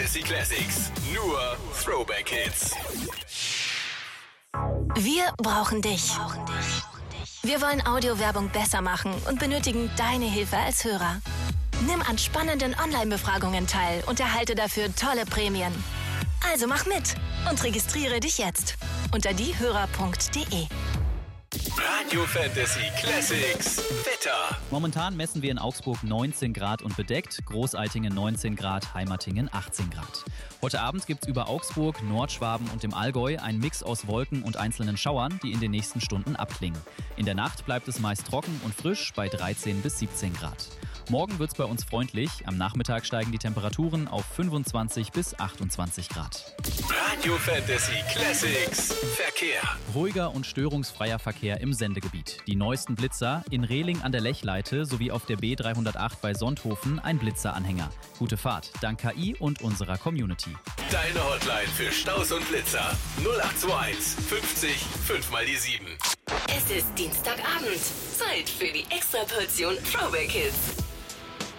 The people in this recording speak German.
Fantasy Classics. Nur Throwback Hits. Wir brauchen dich. Wir wollen Audiowerbung besser machen und benötigen deine Hilfe als Hörer. Nimm an spannenden Online-Befragungen teil und erhalte dafür tolle Prämien. Also mach mit und registriere dich jetzt unter diehörer.de. Radio Fantasy Classics Wetter. Momentan messen wir in Augsburg 19 Grad und bedeckt, Großaltingen 19 Grad, Heimatingen 18 Grad. Heute Abend gibt's über Augsburg, Nordschwaben und dem Allgäu einen Mix aus Wolken und einzelnen Schauern, die in den nächsten Stunden abklingen. In der Nacht bleibt es meist trocken und frisch bei 13 bis 17 Grad. Morgen wird's bei uns freundlich, am Nachmittag steigen die Temperaturen auf 25 bis 28 Grad. Radio Fantasy Classics Verkehr. Ruhiger und störungsfreier Verkehr im Sendegebiet. Die neuesten Blitzer in Rehling an der Lechleite sowie auf der B308 bei Sonthofen ein Blitzeranhänger. Gute Fahrt, dank KI und unserer Community. Deine Hotline für Staus und Blitzer 0821 50 5 mal die 7. Es ist Dienstagabend. Zeit für die Extraportion Throwback Hits.